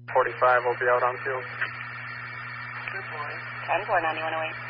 45 will be out on field. 10-4, 9108.